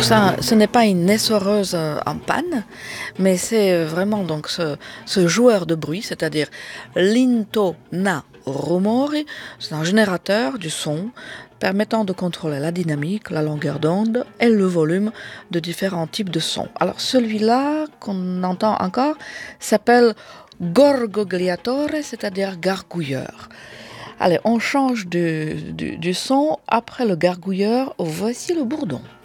ça, ce n'est pas une essoreuse en panne, mais c'est vraiment donc ce joueur de bruit, c'est-à-dire l'intona rumore, c'est un générateur du son permettant de contrôler la dynamique, la longueur d'onde et le volume de différents types de sons. Alors celui-là qu'on entend encore s'appelle gorgogliatore, c'est-à-dire gargouilleur. Allez, on change du son. Après le gargouilleur, voici le bourdon.